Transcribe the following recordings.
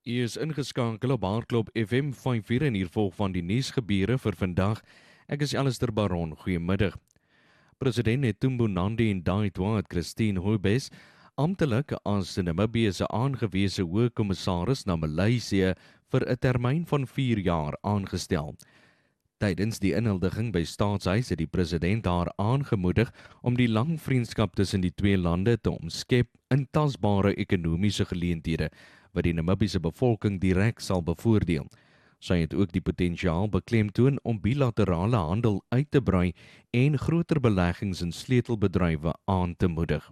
U is ingeskakel op Hardklop FM 54 en hier volg van die nuusgebeure vir vandag. Ek is Alistair Baron. Goeiemiddag. President Netumbo Nandi-Ndaitwah het Christine Hoibes amptelik as Namibië se aangewese hoofkommissaris na Maleisië vir 'n termyn van 4 jaar aangestel. Tydens die inhuldiging by Staatshuis het die president haar aangemoedig om die lang vriendskap tussen die twee lande te omskep in tasbare ekonomiese geleenthede wat die Namibiese bevolking direk sal bevoordeel. Sy het ook die potensiaal beklemtoon om bilaterale handel uit te brei en groter beleggings in sleutelbedrywe aan te moedig.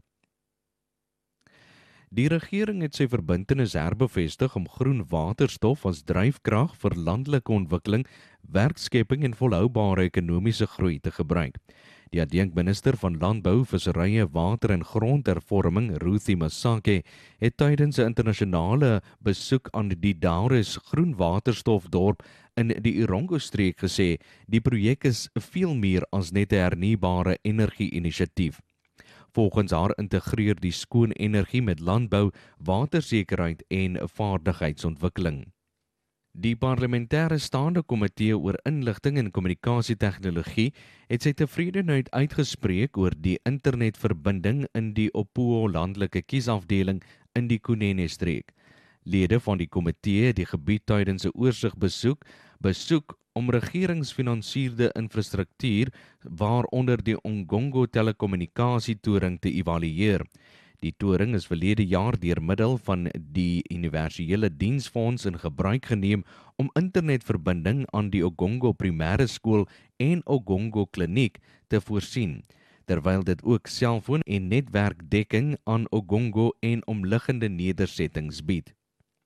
Die regering het sy verbintenis herbevestig om groen waterstof as dryfkrag vir landelike ontwikkeling, werkskepping en volhoubare ekonomiese groei te gebruik. Die adjunkminister van Landbou, Visserye, Water en Grondhervorming, Ruthie Masake, het tydens 'n internasionale besoek aan die Dauris groen waterstofdorp in die Irongo-streek gesê, die projek is veel meer as net 'n hernubare energie-inisiatief. Volgens haar integreer die skoon energie met landbou, watersekerheid en vaardigheidsontwikkeling. Die parlementêre staande komitee oor inligting en kommunikasietegnologie het sy tevredenheid uitgespreek oor die internetverbinding in die Opuo landelike kiesafdeling in die Kunene-streek. Lede van die komitee het die gebied tydens 'n oorsigbesoek om regeringsfinansierde infrastruktuur, waaronder die Ongongo telekommunikasietoring te evalueer. Die toring is verlede jaar deur middel van die Universele Diensfonds in gebruik geneem om internetverbinding aan die Ogongo Primêre Skool en Ogongo Kliniek te voorsien, terwyl dit ook selfoon- en netwerkdekking aan Ogongo en omliggende nedersettings bied.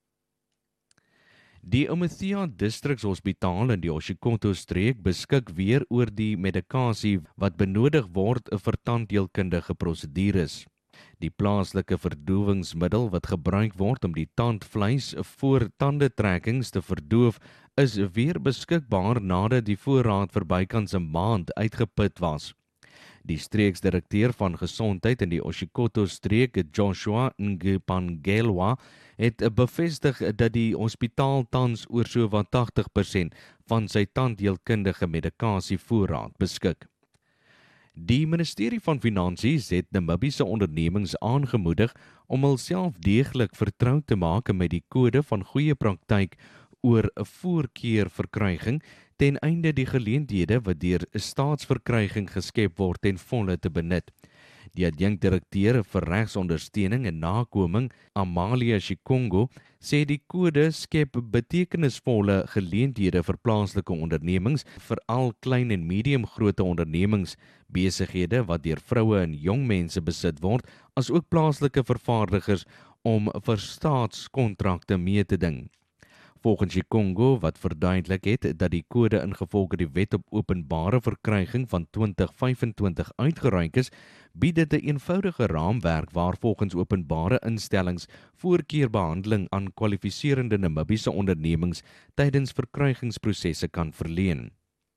Die Umuthia Distrikshospitaal in die Oshikoto-streek beskik weer oor die medikasie wat benodig word vir tandheelkundige prosedures. Die plaaslike verdowingsmiddel wat gebruik word om die tandvleis voor tandetrekkings te verdoof, is weer beskikbaar nadat die voorraad vir bykans 'n maand uitgeput was. Die streeksdirekteur van gesondheid in die Oshikoto-streek, Joshua Ngipangelwa, het bevestig dat die hospitaal tans oor sowat 80% van sy tandheelkundige medikasievoorraad beskik. Die ministerie van Finansies het Namibiese ondernemings aangemoedig om hulself deeglik vertroud te maak met die kode van goeie praktyk oor 'n voorkeurverkryging ten einde die geleenthede wat deur 'n staatsverkryging geskep word ten volle te benut. Die adjunkdirekteur vir regsondersteuning en nakoming, Amalia Shikongo, sê die kode skep betekenisvolle geleenthede vir plaaslike ondernemings, veral klein en mediumgrootte ondernemings, besighede wat deur vroue en jong mense besit word, as ook plaaslike vervaardigers om vir staatskontrakte mee te ding. Volgens die Kongo, wat verduidelik het dat die kode ingevolge die Wet op Openbare Verkryging van 2025 uitgereik is, bied dit 'n eenvoudige raamwerk waar volgens openbare instellings voorkeurbehandeling aan kwalifiserende Namibiese ondernemings tydens verkrygingsprosesse kan verleen.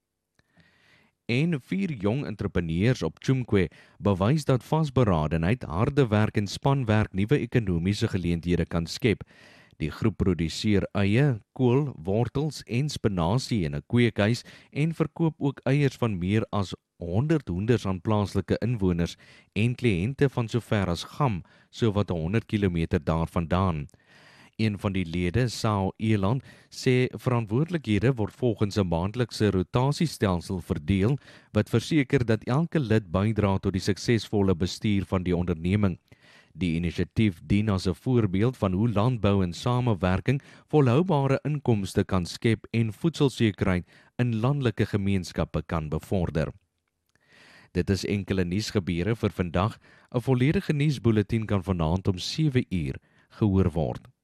En 4 jong entrepreneurs op Chumkwe bewys dat vasberadenheid, harde werk en spanwerk nuwe ekonomiese geleenthede kan skep. Die groep produseer eie, kool, wortels en spinasie in 'n kweekhuis en verkoop ook eiers van meer as 100 hoenders aan plaaslike inwoners en kliënte van sover as Gam, sowat 100 km daarvandaan. Een van die lede, Sao Eland, sê verantwoordelikhede word volgens 'n maandelikse rotasiestelsel verdeel, wat verseker dat elke lid bydra tot die suksesvolle bestuur van die onderneming. Die inisiatief dien as 'n voorbeeld van hoe landbou en samewerking volhoubare inkomste kan skep en voedselsekerheid in landelike gemeenskappe kan bevorder. Dit is enkele nuusgebeure vir vandag. 'n Volledige nuusbulletin kan vanaand om 7 uur gehoor word.